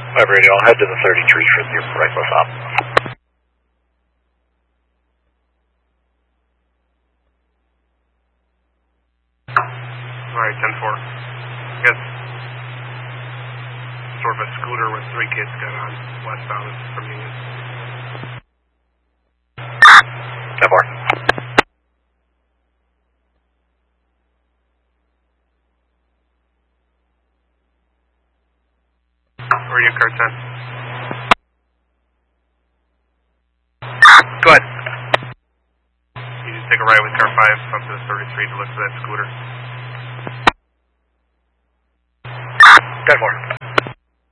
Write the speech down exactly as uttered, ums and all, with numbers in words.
five radio, I'll head to the thirty-three for your rifle stop. Alright, ten four. I guess sort of a scooter with three kids got on westbound from Union. ten four. Where are you, car ten? Go ahead. You just take a ride with car five up to the thirty-three to look for that scooter. ten four.